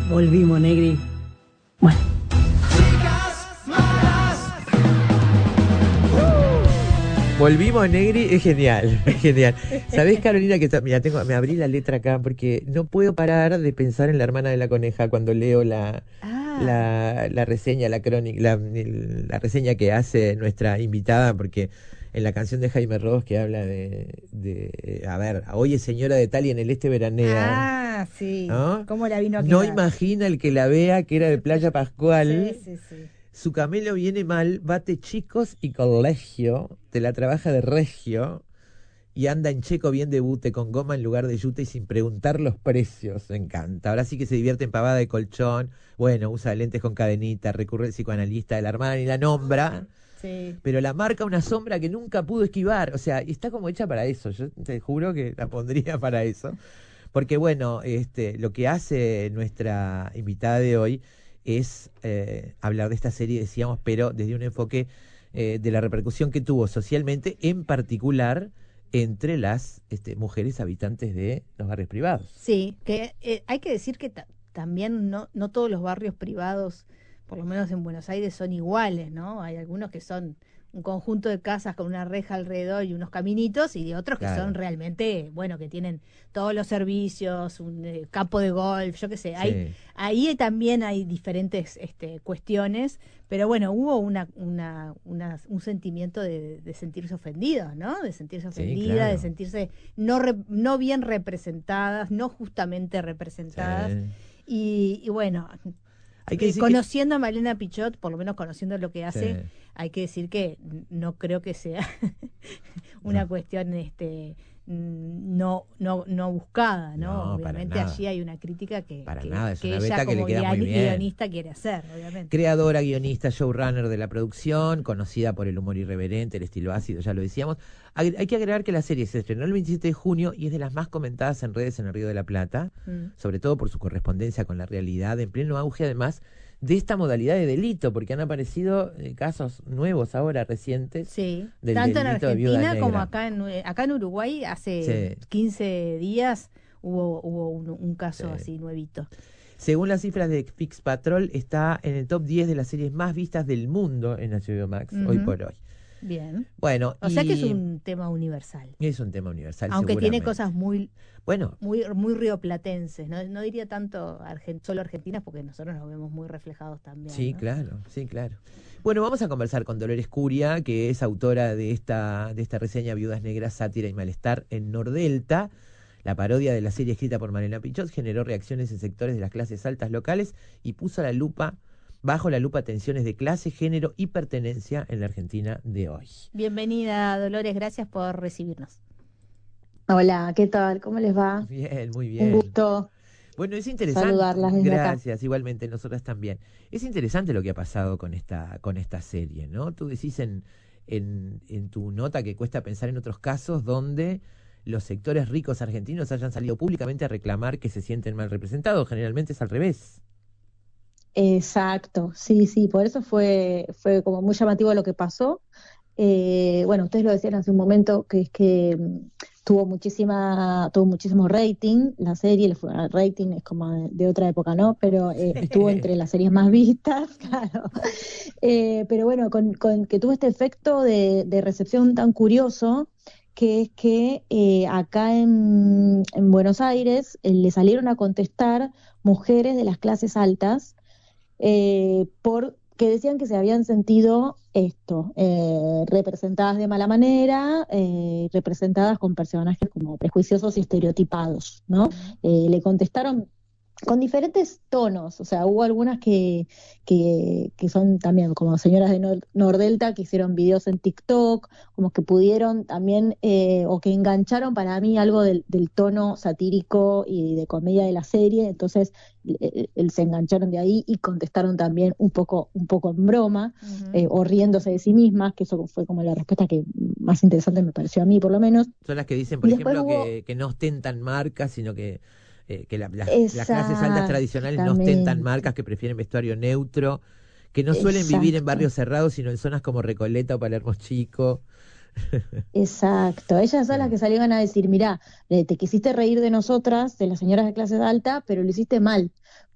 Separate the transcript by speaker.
Speaker 1: Volvimos, Negri. Bueno.
Speaker 2: Volvimos, Negri, es genial, es genial. ¿Sabés, Carolina, que mira, me abrí la letra acá porque no puedo parar de pensar en la hermana de la coneja cuando leo la reseña, la crónica, la reseña que hace nuestra invitada, porque en la canción de Jaime Ross que habla a ver, hoy es señora de tal y en el este veranea.
Speaker 3: Ah, sí.
Speaker 2: ¿No?
Speaker 3: ¿Cómo la vino a
Speaker 2: No
Speaker 3: quedar?
Speaker 2: imagina el que la vea que era de Playa Pascual.
Speaker 3: Sí.
Speaker 2: Su camelo viene mal, bate chicos y colegio, te la trabaja de regio y anda en checo bien de bute con goma en lugar de yute y sin preguntar los precios. Me encanta. Ahora sí que se divierte en pavada de colchón. Bueno, usa lentes con cadenita, recurre al psicoanalista de la hermana y la nombra.
Speaker 3: Sí.
Speaker 2: Pero la marca una sombra que nunca pudo esquivar. O sea, está como hecha para eso. Yo te juro que la pondría para eso. Porque bueno, lo que hace nuestra invitada de hoy es hablar de esta serie, decíamos, pero desde un enfoque de la repercusión que tuvo socialmente, en particular entre las mujeres habitantes de los barrios privados.
Speaker 3: Sí, que hay que decir que también no todos los barrios privados, por lo menos en Buenos Aires, son iguales, ¿no? Hay algunos que son un conjunto de casas con una reja alrededor y unos caminitos, y de otros que son realmente, bueno, que tienen todos los servicios, un campo de golf, yo qué sé.
Speaker 2: Sí.
Speaker 3: Ahí también hay diferentes cuestiones, pero bueno, hubo un sentimiento de sentirse ofendidos, ¿no? De sentirse ofendidas,
Speaker 2: claro.
Speaker 3: de sentirse no bien representadas, no justamente representadas. Y bueno,
Speaker 2: hay que decir
Speaker 3: conociendo a Malena Pichot, por lo menos conociendo lo que hace,
Speaker 2: Sí.
Speaker 3: hay que decir que no creo que sea una cuestión no buscada, ¿no?
Speaker 2: No,
Speaker 3: obviamente
Speaker 2: para nada.
Speaker 3: allí hay una crítica que
Speaker 2: nada, es una
Speaker 3: ella
Speaker 2: beta que
Speaker 3: como
Speaker 2: le queda muy bien.
Speaker 3: guionista quiere hacer, obviamente.
Speaker 2: Creadora, guionista, showrunner de la producción, conocida por el humor irreverente, el estilo ácido, ya lo decíamos. Hay que agregar que la serie se estrenó el 27 de junio y es de las más comentadas en redes en el Río de la Plata, sobre todo por su correspondencia con la realidad, en pleno auge además de esta modalidad de delito, porque han aparecido casos nuevos ahora, recientes.
Speaker 3: Sí,
Speaker 2: del
Speaker 3: tanto en
Speaker 2: delito de viuda
Speaker 3: Argentina como
Speaker 2: negra.
Speaker 3: acá en Uruguay hace 15 días hubo un caso así nuevito.
Speaker 2: Según las cifras de Fix Patrol, está en el top 10 de las series más vistas del mundo en HBO Max, hoy por hoy.
Speaker 3: Bien.
Speaker 2: Bueno,
Speaker 3: o sea que es un tema universal.
Speaker 2: Es un tema universal,
Speaker 3: aunque tiene cosas muy rioplatenses, no diría tanto solo argentinas, porque nosotros nos vemos muy reflejados también.
Speaker 2: Sí,
Speaker 3: ¿no?
Speaker 2: claro. Bueno, vamos a conversar con Dolores Curia, que es autora de esta reseña Viudas Negras, Sátira y Malestar en Nordelta. La parodia de la serie escrita por Malena Pichot generó reacciones en sectores de las clases altas locales y puso bajo la lupa tensiones de clase, género y pertenencia en la Argentina de hoy.
Speaker 3: Bienvenida, Dolores, gracias por recibirnos.
Speaker 4: Hola, ¿qué tal? ¿Cómo les va?
Speaker 2: Bien, muy bien.
Speaker 4: Un gusto.
Speaker 2: Bueno, es interesante.
Speaker 4: Saludarlas desde
Speaker 2: Gracias,
Speaker 4: acá.
Speaker 2: igualmente, nosotras también. Es interesante lo que ha pasado con esta serie, ¿no? Tú decís en tu nota que cuesta pensar en otros casos donde los sectores ricos argentinos hayan salido públicamente a reclamar que se sienten mal representados. Generalmente es al revés.
Speaker 4: Exacto, sí, por eso fue como muy llamativo lo que pasó. Bueno, ustedes lo decían hace un momento, que es que tuvo muchísimo rating, la serie, el rating es como de otra época, ¿no? Pero estuvo entre las series más vistas, claro. Pero bueno, con que tuvo este efecto de recepción tan curioso, que es que acá en Buenos Aires le salieron a contestar mujeres de las clases altas, porque decían que se habían sentido representadas de mala manera, representadas con personajes como prejuiciosos y estereotipados, ¿no? Le contestaron con diferentes tonos, o sea, hubo algunas que son también como señoras de Nordelta que hicieron videos en TikTok, como que pudieron también, o que engancharon para mí algo del tono satírico y de comedia de la serie, entonces se engancharon de ahí y contestaron también un poco en broma, o riéndose de sí mismas, que eso fue como la respuesta que más interesante me pareció a mí, por lo menos.
Speaker 2: Son las que dicen, por ejemplo, que no ostentan marcas, sino que las clases altas tradicionales no ostentan marcas, que prefieren vestuario neutro, que no suelen vivir en barrios cerrados, sino en zonas como Recoleta o Palermo Chico.
Speaker 4: Exacto, ellas son las que salieron a decir, mirá, te quisiste reír de nosotras, de las señoras de clase alta, pero lo hiciste mal,